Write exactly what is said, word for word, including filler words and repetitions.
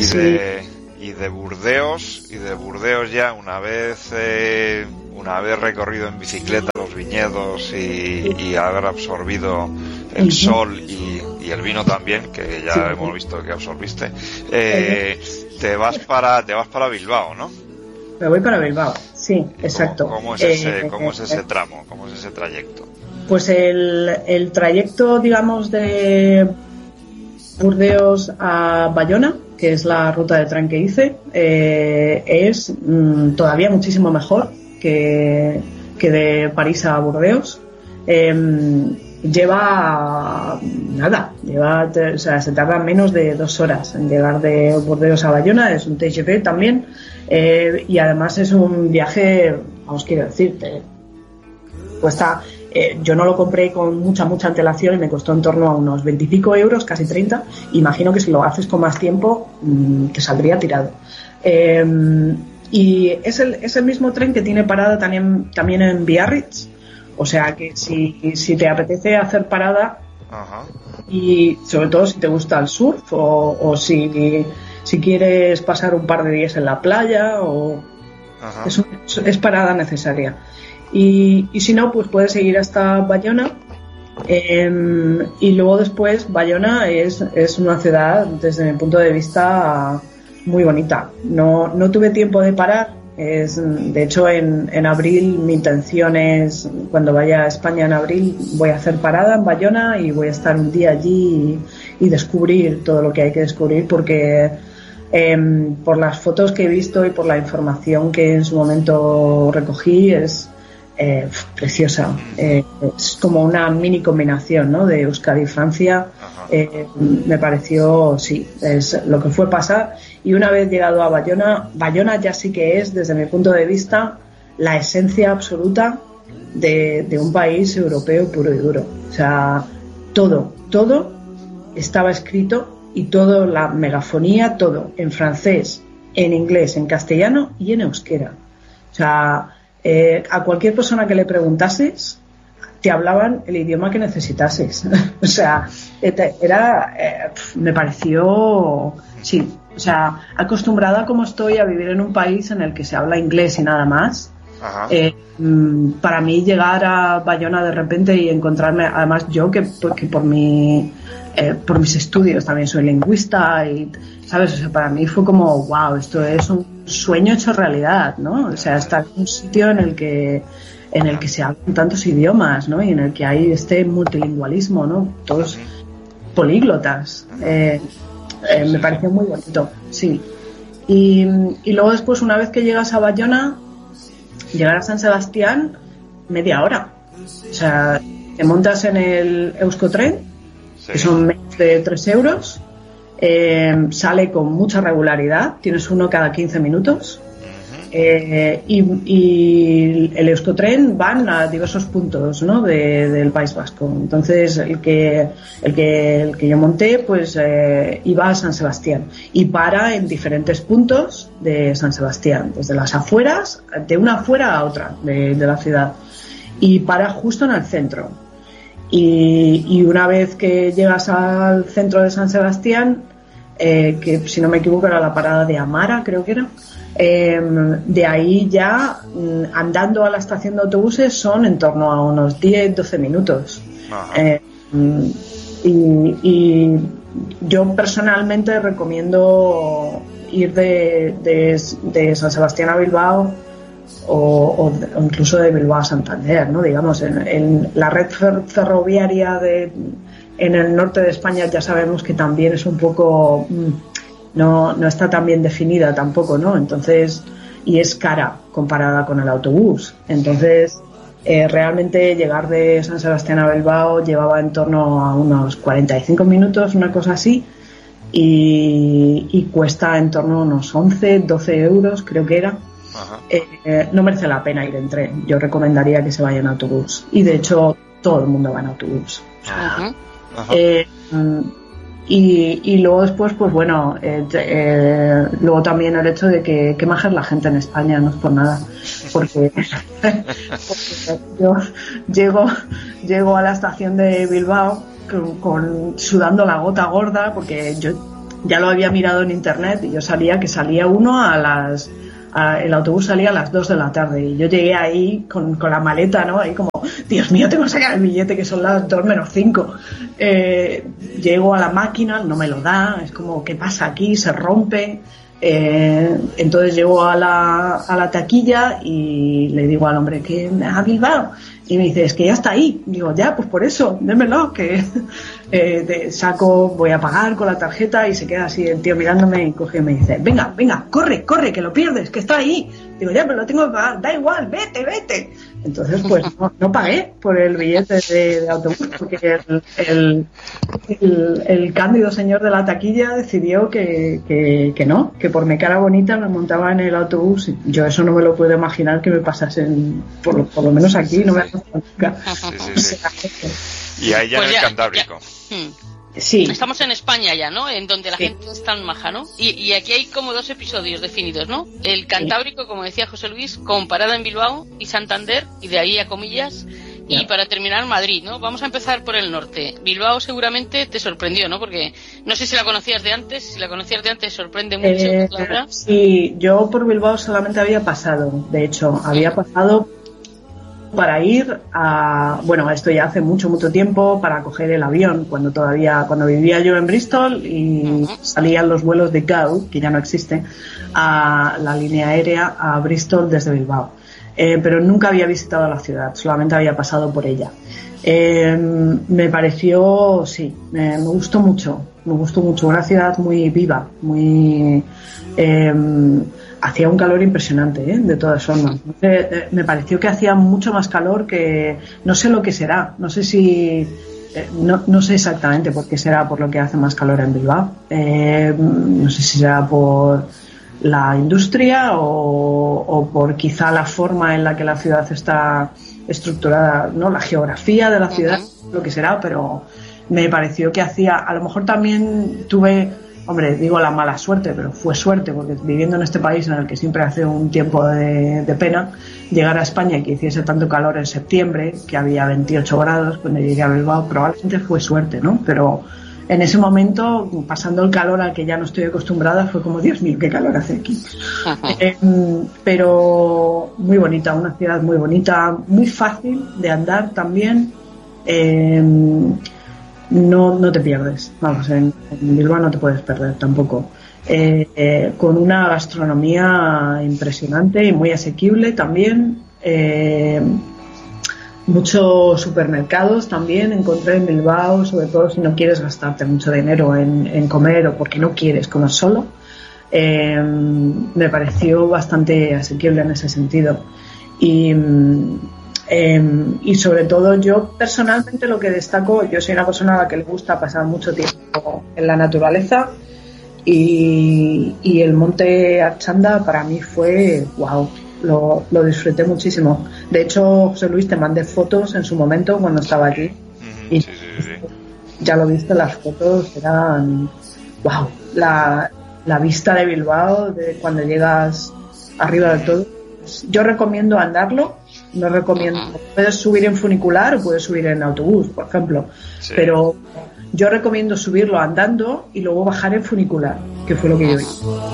sí. de, y de Burdeos, y de Burdeos ya una vez, eh, una vez recorrido en bicicleta los viñedos y, y haber absorbido el uh-huh. sol y, y el vino también, que ya sí. hemos visto que absorbiste, eh, uh-huh. te vas para, te vas para Bilbao, ¿no? Me voy para Bilbao, sí, exacto. ¿Cómo, cómo es ese, eh, cómo es ese tramo? ¿Cómo es ese trayecto? Pues el, el trayecto, digamos, de Burdeos a Bayona, que es la ruta de tren que hice, eh, es mmm, todavía muchísimo mejor que, que de París a Burdeos. Eh, lleva nada, lleva, o sea, se tarda menos de dos horas en llegar de Burdeos a Bayona, es un T G V también, eh, y además es un viaje, vamos, quiero decirte, cuesta, eh, yo no lo compré con mucha, mucha antelación y me costó en torno a unos veintipico euros, casi treinta, imagino que si lo haces con más tiempo, mmm, te saldría tirado. Eh, y es el, es el mismo tren que tiene parada también, también en Biarritz. O sea que si, si te apetece hacer parada, ajá. y sobre todo si te gusta el surf o, o si, si quieres pasar un par de días en la playa, o es, es parada necesaria. Y, y si no, pues puedes seguir hasta Bayona. Eh, y luego después Bayona es, es una ciudad, desde mi punto de vista, muy bonita. No, no tuve tiempo de parar. Es, de hecho, en, en abril mi intención es, cuando vaya a España en abril, voy a hacer parada en Bayona y voy a estar un día allí y, y descubrir todo lo que hay que descubrir, porque eh, por las fotos que he visto y por la información que en su momento recogí es eh, preciosa. Eh, es como una mini combinación, ¿no?, de Euskadi y Francia. Eh, me pareció, sí, es lo que fue pasar. Y una vez llegado a Bayona, Bayona ya sí que es, desde mi punto de vista, la esencia absoluta de, de un país europeo puro y duro. O sea, todo, todo estaba escrito, y todo, la megafonía, todo, en francés, en inglés, en castellano y en euskera. O sea, eh, a cualquier persona que le preguntases, te hablaban el idioma que necesitases. O sea, era, eh, me pareció, sí, o sea, acostumbrada como estoy a vivir en un país en el que se habla inglés y nada más. Eh, para mí llegar a Bayona de repente y encontrarme, además yo que, que por mi eh, por mis estudios también soy lingüista y, ¿sabes? O sea, para mí fue como, wow, esto es un sueño hecho realidad, ¿no? O sea, estar en un sitio en el que en el que se hablan tantos idiomas, ¿no? Y en el que hay este multilingüismo, ¿no? Todos políglotas. Eh, eh, me pareció muy bonito, sí. Y, y luego después, una vez que llegas a Bayona, llegar a San Sebastián, media hora. O sea, te montas en el Euskotren, sí. que son menos de tres euros, eh, sale con mucha regularidad, tienes uno cada quince minutos. Eh, y, y el Euskotren van a diversos puntos, ¿no?, de, del País Vasco. Entonces el que el que, el que yo monté pues eh, iba a San Sebastián y para en diferentes puntos de San Sebastián, desde las afueras, de una afuera a otra de, de la ciudad, y para justo en el centro. Y, y una vez que llegas al centro de San Sebastián, eh, que si no me equivoco era la parada de Amara, creo que era. Eh, de ahí ya andando a la estación de autobuses son en torno a unos diez doce minutos. Eh, y, y yo personalmente recomiendo ir de, de, de San Sebastián a Bilbao o, o, o incluso de Bilbao a Santander, ¿no? Digamos, en, en la red fer- ferroviaria de, en el norte de España ya sabemos que también es un poco... Mmm, no no está tan bien definida tampoco, ¿no? Entonces, y es cara comparada con el autobús. Entonces, eh, realmente llegar de San Sebastián a Bilbao llevaba en torno a unos cuarenta y cinco minutos, una cosa así, y, y cuesta en torno a unos once, doce euros, creo que era. Eh, eh, no merece la pena ir en tren. Yo recomendaría que se vaya en autobús. Y de hecho, todo el mundo va en autobús. Ajá. Ajá. Eh, Y, y luego después, pues bueno, eh, eh, luego también el hecho de que qué maja es la gente en España, no es por nada, porque, porque yo llego, llego a la estación de Bilbao con, con sudando la gota gorda, porque yo ya lo había mirado en internet y yo salía que salía uno a las a, el autobús salía a las dos de la tarde y yo llegué ahí con, con la maleta, ¿no? Ahí como, Dios mío, tengo que sacar el billete que son las dos menos cinco. Eh, llego a la máquina, no me lo da, es como, ¿qué pasa aquí? Se rompe. Eh, entonces llego a la, a la taquilla y le digo al hombre que a Bilbao, y me dice, es que ya está ahí. Digo, ya, pues por eso, démelo, que eh, te saco, voy a pagar con la tarjeta, y se queda así el tío mirándome y coge y me dice, venga, venga, corre, corre, que lo pierdes, que está ahí. Digo, ya, pero lo tengo que pagar, da igual, vete, vete. Entonces, pues no, no pagué por el billete de, de autobús, porque el, el, el, el cándido señor de la taquilla decidió que, que, que no, que por mi cara bonita me montaba en el autobús. Y yo eso no me lo puedo imaginar que me pasase, en, por, lo, por lo menos aquí, sí, no me ha pasado nunca. Sí, sí, sí. Y ahí ya pues en el ya, Cantábrico. Ya. Hmm. Sí. Estamos en España ya, ¿no? En donde la sí. gente es tan maja, ¿no? Y, y aquí hay como dos episodios definidos, ¿no? El Cantábrico, sí. como decía José Luis, con parada en Bilbao y Santander, y de ahí a comillas, y yeah. para terminar Madrid, ¿no? Vamos a empezar por el norte. Bilbao seguramente te sorprendió, ¿no? Porque no sé si la conocías de antes, si la conocías de antes sorprende mucho, eh, Laura. Sí, yo por Bilbao solamente había pasado, de hecho, había pasado para ir a, bueno, esto ya hace mucho, mucho tiempo, para coger el avión, cuando todavía, cuando vivía yo en Bristol y uh-huh. salían los vuelos de G A U, que ya no existe, a la línea aérea a Bristol desde Bilbao. Eh, pero nunca había visitado la ciudad, solamente había pasado por ella. Eh, me pareció, sí, me, me gustó mucho, me gustó mucho, una ciudad muy viva, muy... Eh, hacía un calor impresionante, ¿eh? De todas formas. Eh, me pareció que hacía mucho más calor que... No sé lo que será, no sé si... Eh, no, no sé exactamente por qué será por lo que hace más calor en Bilbao. Eh, no sé si será por la industria o, o por quizá la forma en la que la ciudad está estructurada, ¿no? La geografía de la ciudad, uh-huh. lo que será, pero me pareció que hacía... A lo mejor también tuve... Hombre, digo la mala suerte, pero fue suerte, porque viviendo en este país en el que siempre hace un tiempo de, de pena, llegar a España y que hiciese tanto calor en septiembre, que había veintiocho grados, cuando llegué a Bilbao, probablemente fue suerte, ¿no? Pero en ese momento, pasando el calor al que ya no estoy acostumbrada, fue como, Dios mío, qué calor hace aquí. eh, pero muy bonita, una ciudad muy bonita, muy fácil de andar también. Eh, No, no te pierdes, vamos, en, en Bilbao no te puedes perder tampoco. Eh, eh, con una gastronomía impresionante y muy asequible también. Eh, muchos supermercados también encontré en Bilbao, sobre todo si no quieres gastarte mucho dinero en, en comer o porque no quieres comer solo. Eh, me pareció bastante asequible en ese sentido. Y... Eh, y sobre todo yo personalmente lo que destaco, yo soy una persona a la que le gusta pasar mucho tiempo en la naturaleza y, y el monte Archanda para mí fue wow, lo, lo disfruté muchísimo. De hecho, José Luis, te mandé fotos en su momento cuando estaba allí uh-huh, y sí, sí, sí. ya lo viste, las fotos eran wow, la, la vista de Bilbao de cuando llegas arriba del todo. Yo recomiendo andarlo. No recomiendo, puedes subir en funicular o puedes subir en autobús, por ejemplo, sí. pero yo recomiendo subirlo andando y luego bajar en funicular, que fue lo que yo hice.